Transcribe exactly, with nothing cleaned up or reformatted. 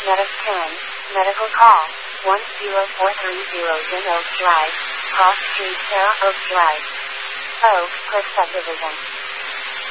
Medic ten, medical call, one zero four three zero Zen Oak Drive, Cross Street, Sarah Oak Drive. Oak Cliff Subdivision.